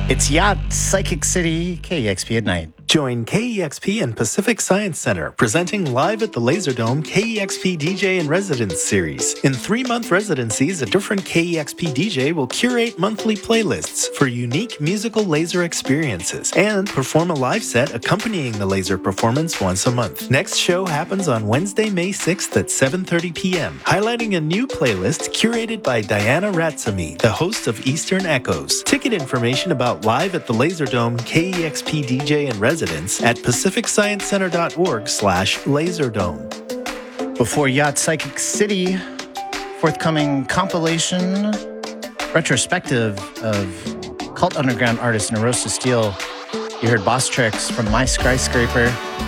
It's Yacht Psychic City, KEXP at night. Join KEXP and Pacific Science Center, presenting live at the Laserdome KEXP DJ in Residence series. In 3-month residencies, a different KEXP DJ will curate monthly playlists for unique musical laser experiences and perform a live set accompanying the laser performance once a month. Next show happens on Wednesday, May 6th at 7:30 p.m., highlighting a new playlist curated by Diana Ratsamy, the host of Eastern Echoes. Ticket information about live at the Laserdome KEXP DJ in Residence at pacificsciencecenter.org/laserdome. Before Yacht Psychic City, forthcoming compilation retrospective of cult underground artist Neurosis Steel. You heard Boss Tricks from My Skyscraper.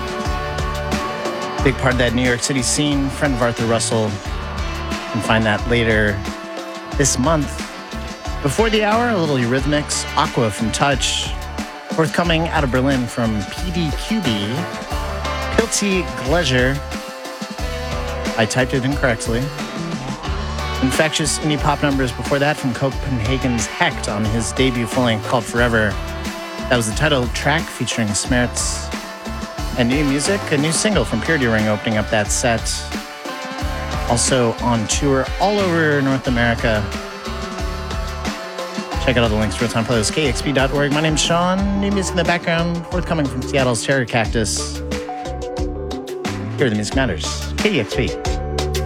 Big part of that New York City scene, friend of Arthur Russell. You can find that later this month. Before the hour, a little Eurythmics, Aqua from Touch. Forthcoming out of Berlin from PDQB, Pilty Gleasure. I typed it incorrectly. Infectious indie pop numbers before that from Copenhagen's Hecht on his debut full-length called Forever. That was the title track featuring Smertz. And new music, a new single from Purity Ring opening up that set. Also on tour all over North America. Check out all the links to real-time playlist, kexp.org. My name's Sean. New music in the background, forthcoming from Seattle's Terror Cactus. Here are the Music Matters, KEXP.